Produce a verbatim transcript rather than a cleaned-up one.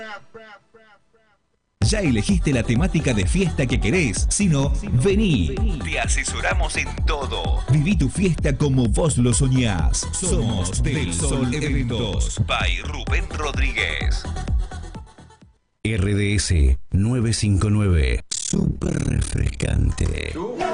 ¿Ya elegiste la temática de fiesta que querés? Si no, vení. Te asesoramos en todo. Viví tu fiesta como vos lo soñás. Somos Del Sol Eventos. By Rubén Rodríguez. R D S nueve cinco nueve. Súper refrescante.